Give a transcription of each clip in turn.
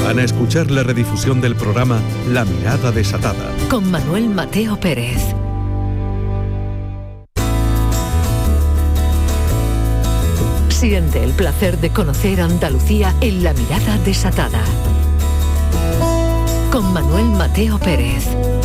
Van a escuchar la redifusión del programa La Mirada Desatada, con Manuel Mateo Pérez. Siente el placer de conocer Andalucía en La Mirada Desatada, con Manuel Mateo Pérez.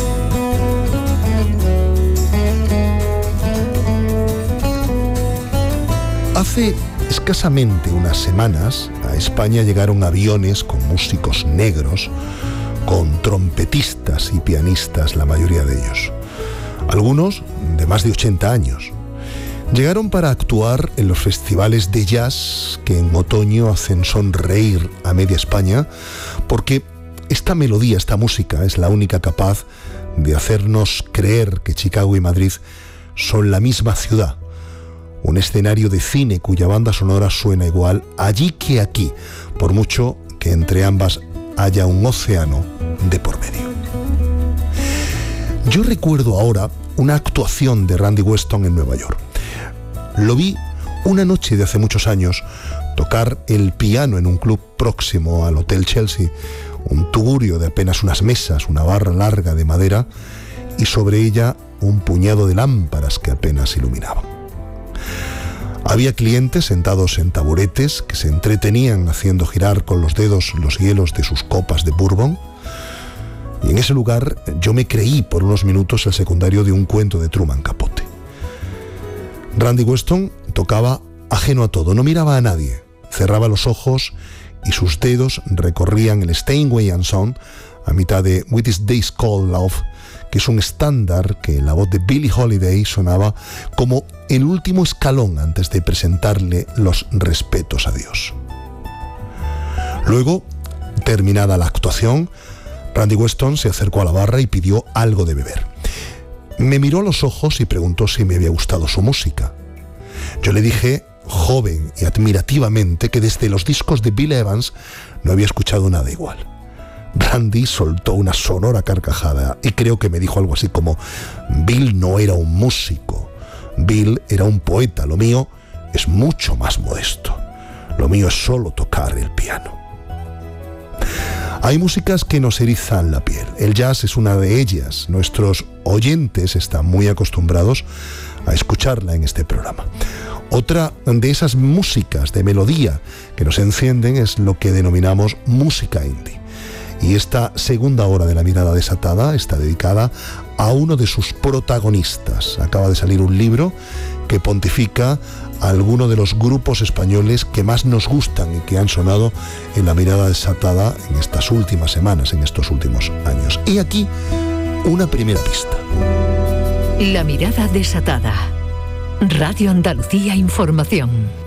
Hace escasamente unas semanas a España llegaron aviones con músicos negros, con trompetistas y pianistas, la mayoría de ellos, algunos de más de 80 años. Llegaron para actuar en los festivales de jazz que en otoño hacen sonreír a media España, porque esta melodía, esta música es la única capaz de hacernos creer que Chicago y Madrid son la misma ciudad, un escenario de cine cuya banda sonora suena igual allí que aquí, por mucho que entre ambas haya un océano de por medio. Yo recuerdo ahora una actuación de Randy Weston en Nueva York. Lo vi una noche de hace muchos años tocar el piano en un club próximo al Hotel Chelsea, un tugurio de apenas unas mesas, una barra larga de madera y sobre ella un puñado de lámparas que apenas iluminaban. Había clientes sentados en taburetes que se entretenían haciendo girar con los dedos los hielos de sus copas de bourbon, y en ese lugar yo me creí por unos minutos el secundario de un cuento de Truman Capote. Randy Weston tocaba ajeno a todo, no miraba a nadie, cerraba los ojos y sus dedos recorrían el Steinway and Son a mitad de With This Day's Called Love, que es un estándar que en la voz de Billie Holiday sonaba como el último escalón antes de presentarle los respetos a Dios. Luego, terminada la actuación, Randy Weston se acercó a la barra y pidió algo de beber. Me miró a los ojos y preguntó si me había gustado su música. Yo le dije, joven y admirativamente, que desde los discos de Bill Evans no había escuchado nada igual. Randy soltó una sonora carcajada y creo que me dijo algo así como: Bill no era un músico, Bill era un poeta, lo mío es mucho más modesto, lo mío es solo tocar el piano. Hay músicas que nos erizan la piel, el jazz es una de ellas. Nuestros oyentes están muy acostumbrados a escucharla en este programa. Otra de esas músicas de melodía que nos encienden es lo que denominamos música indie. Y esta segunda hora de La Mirada Desatada está dedicada a uno de sus protagonistas. Acaba de salir un libro que pontifica a alguno de los grupos españoles que más nos gustan y que han sonado en La Mirada Desatada en estas últimas semanas, en estos últimos años. Y aquí una primera pista. La Mirada Desatada. Radio Andalucía Información.